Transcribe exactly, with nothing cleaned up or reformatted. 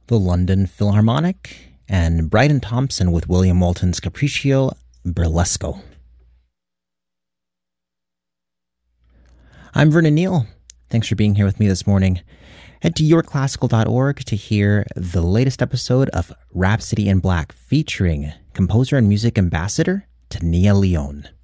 the London Philharmonic, and Bryden Thompson with William Moulton's Capriccio Burlesco. I'm Vernon Neal. Thanks for being here with me this morning. Head to your classical dot org to hear the latest episode of Rhapsody in Black featuring composer and music ambassador Tania Leone.